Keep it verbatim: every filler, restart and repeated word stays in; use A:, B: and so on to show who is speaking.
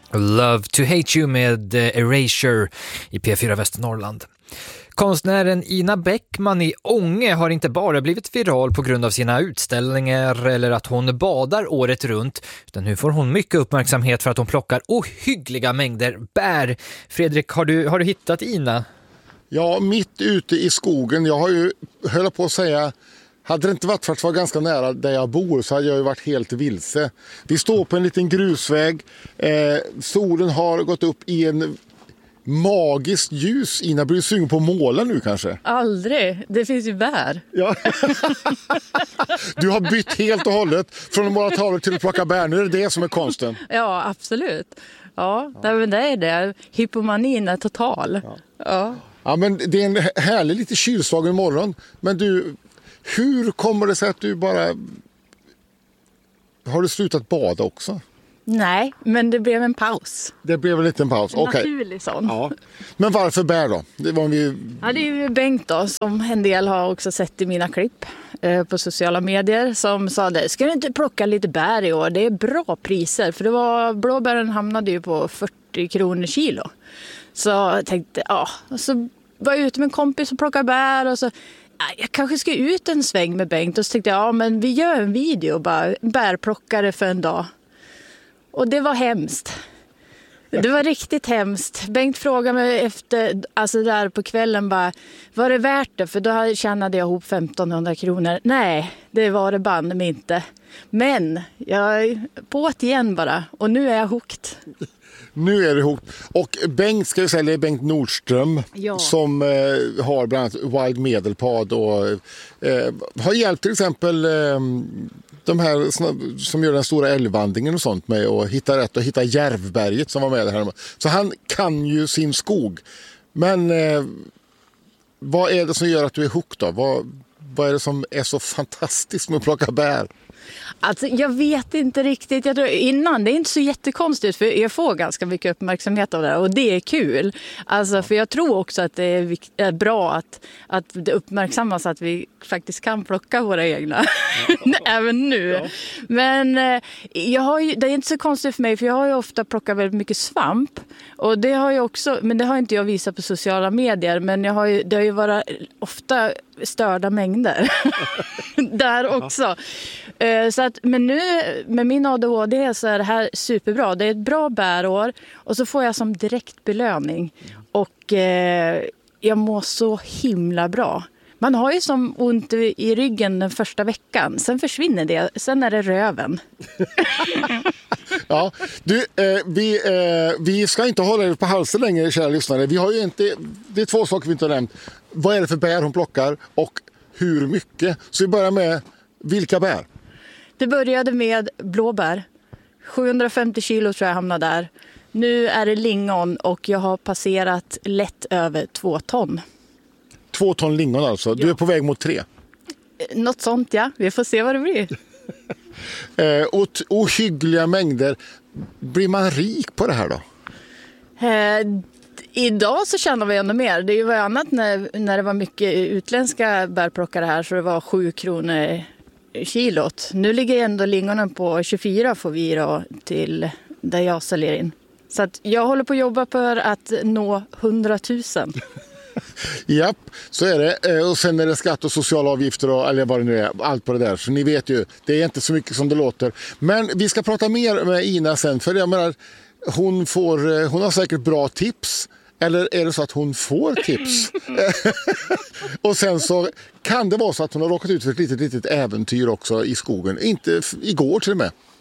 A: Love to hate you med Erasure i P fyra Västernorrland. Konstnären Ina Bäckman i Ånge har inte bara blivit viral på grund av sina utställningar eller att hon badar året runt, utan nu får hon mycket uppmärksamhet för att hon plockar ohyggliga mängder bär. Fredrik, har du, har du hittat Ina?
B: Ja, mitt ute i skogen. Jag har ju, höll på att säga, hade det inte varit för att vara ganska nära där jag bor så hade jag ju varit helt vilse. Vi står på en liten grusväg. Eh, solen har gått upp i en magiskt ljus. Ina, blir du sugen på att måla nu kanske?
C: Aldrig. Det finns ju bär.
B: Ja. Du har bytt helt och hållet från att måla tavlor till att plocka bär. Nu är det det som är konsten.
C: Ja, absolut. Ja, ja. Men det är det. Hypomanin är total. Ja. Ja.
B: Ja, men det är en härlig, lite kylslagen morgon. Men du, hur kommer det sig att du bara... Har du slutat bada också?
C: Nej, men det blev en paus.
B: Det blev en liten paus,
C: en
B: okej.
C: Naturlig sån.
B: Ja. Men varför bär då? Det var vi...
C: Ja, det är ju Bengt då, som en del har också sett i mina klipp eh, på sociala medier, som sa det. Ska du inte plocka lite bär i år? Det är bra priser, för det var, blåbären hamnade ju på fyrtio kronor kilo. Så jag tänkte, ja, och så var jag ute med en kompis och plockade bär och så... Jag kanske ska ut en sväng med Bengt och så tänkte jag, ja men vi gör en video bara, bärplockare för en dag. Och det var hemskt. Det var riktigt hemskt. Bengt frågade mig efter, alltså där på kvällen bara, var det värt det? För då tjänade jag ihop femtonhundra kronor. Nej, det var det banne mig inte. Men jag är på igen bara och nu är jag hooked.
B: Nu är det ihop. Och Bengt, ska jag säga, det är Bengt Nordström, ja, som eh, har bland annat Wild Medelpad och eh, har hjälpt till exempel eh, de här som gör den stora älgvandringen och sånt med att hitta rätt och hitta Järvberget som var med här. Så han kan ju sin skog. Men eh, vad är det som gör att du är hooked då? Vad, vad är det som är så fantastiskt med att plocka bär?
C: Alltså, jag vet inte riktigt. Jag tror, innan, det är inte så jättekonstigt för jag får ganska mycket uppmärksamhet av det och det är kul. Alltså, för jag tror också att det är, är bra att, att det uppmärksammas att vi faktiskt kan plocka våra egna. Ja. Även nu. Ja. Men jag har ju, det är inte så konstigt för mig för jag har ju ofta plockat väldigt mycket svamp. Och det har jag också, men det har inte jag visat på sociala medier. Men jag har ju, det har ju varit ofta störda mängder. Där också. Ja. Så att, men nu med min A D H D så är det här superbra. Det är ett bra bärår och så får jag som direkt belöning. Och eh, jag mår så himla bra. Man har ju som ont i ryggen den första veckan. Sen försvinner det. Sen är det röven.
B: Ja, du, eh, vi, eh, vi ska inte hålla er på halsen längre, kära lyssnare. Vi har ju inte, det är två saker vi inte har nämnt. Vad är det för bär hon plockar och hur mycket? Så vi börjar med vilka bär?
C: Det började med blåbär. sjuhundrafemtio kilo tror jag hamnade där. Nu är det lingon och jag har passerat lätt över två ton.
B: Två ton lingon alltså? Du
C: ja.
B: är på väg mot tre?
C: Något sånt, ja. Vi får se vad det blir.
B: eh, och ohyggliga mängder. Blir man rik på det här då?
C: Eh, idag så tjänar vi ändå mer. Det var annat när, när det var mycket utländska bärplockare här så det var sju kronor kilot. Nu ligger ändå lingonen på tjugofyra får vi då till där jag säljer in. Så att jag håller på att jobba för att nå hundratusen.
B: Japp, så är det. Och sen är det skatt och sociala avgifter och eller vad det nu är. Allt på det där. Så ni vet ju, det är inte så mycket som det låter. Men vi ska prata mer med Ina sen. För jag menar, hon, får, hon har säkert bra tips. Eller är det så att hon får tips? Och sen så kan det vara så att hon har råkat ut för ett litet, litet äventyr också i skogen. Inte igår till och med.